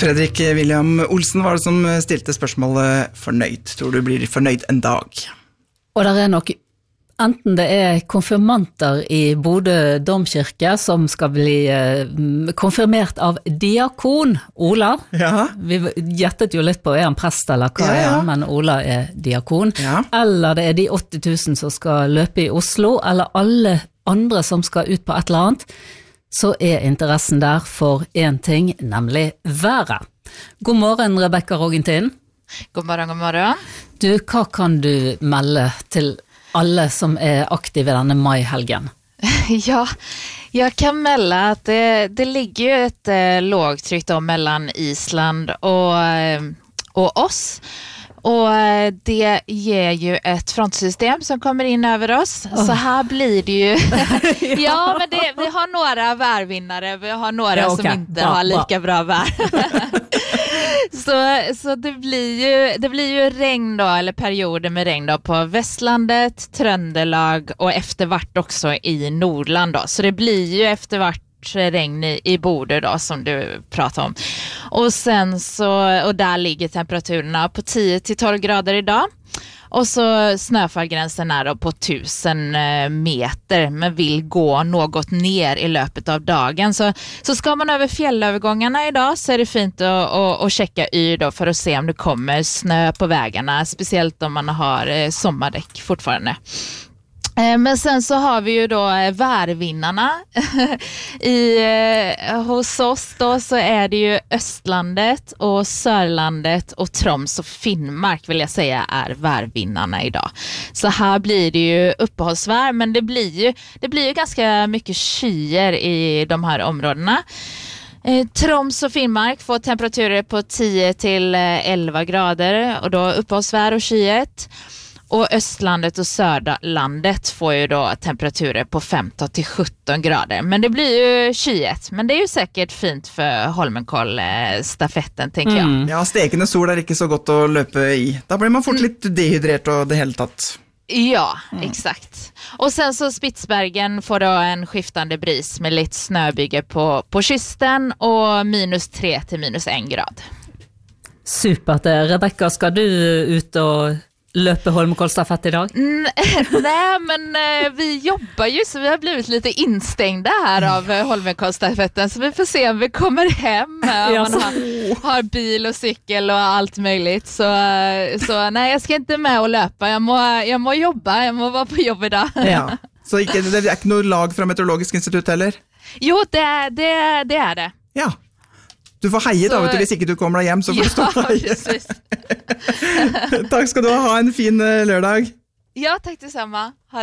Fredrik William Olsen var det som stilte spørsmålet fornøyd. Tror du blir fornøyd en dag? Og det nok, enten det konfirmanter i Bodø domkirke som skal bli konfirmert av diakon, Ola. Ja. Vi gjettet jo litt på, han prest eller hva han, men Ola diakon. Ja. Eller det de 80 000 som skal løpe i Oslo, eller alle andre som skal ut på et eller annet, så interessen der for en ting, nemlig været. God morgen, Rebecca Rogentin. God morgen, god morgen. Du, hva kan du melde til alle som aktive denne mai-helgen? Ja, jag kan melde att det ligger ju ett lågtryck då mellan Island och oss. Och det ger ju ett frontsystem som kommer in över oss. Så här blir det ju. Ja, men vi har några värvinnare. Vi har några som inte har lika bra vär. Så det blir ju regn då, eller perioder med regn då på Västlandet, Trøndelag och efter vart också i Nordland då. Så det blir ju efter vart regn i Bodø då som du pratar om. Och sen och där ligger temperaturerna på 10-12 grader idag. Och så snöfallgränsen då på 1000 meter, men vill gå något ner i löpet av dagen. Så ska man över fjällövergångarna idag så det fint att checka yr då för att se om det kommer snö på vägarna, speciellt om man har sommardäck fortfarande. Men sen så har vi ju då värvinnarna hos oss då, så det ju Östlandet och Sörlandet och Troms och Finnmark vill jag säga värvinnarna idag. Så här blir det ju uppehållsvär, men det blir ju ganska mycket skyer i de här områdena. Troms och Finnmark får temperaturer på 10-11 grader och då uppehållsvär och skyet. Och Östlandet och Söderlandet får ju då temperaturer på 15-17 grader. Men det blir ju skyet. Men det är ju säkert fint för Holmenkoll-stafetten, tänker jag. Ja, stekende sol ikke så godt å løpe i. Da blir man fort litt dehydrert og det hele tatt. Ja, exakt. Och sen så Spitsbergen får då en skiftande bris med lite snöbygge på kysten och -3 till -1 grad. Supert. Rebecca, skal du ut og löper Holmenkollstafett idag? Nej, men vi jobbar ju så vi har blivit lite instängda här av Holmenkollstafetten, så vi får se om vi kommer hem. Man har bil och cykel och allt möjligt. Så nej, jag ska inte med och löpa. Jag må jobba, jag må vara på jobb idag. Ja. Så det är inte något lag från Meteorologisk institutt heller? Jo, det är det. Ja. Du får heie da, vet du, hvis ikke du kommer deg hjem, så får du stå og heie. Takk skal du ha en fin lørdag. Ja, takk det samme.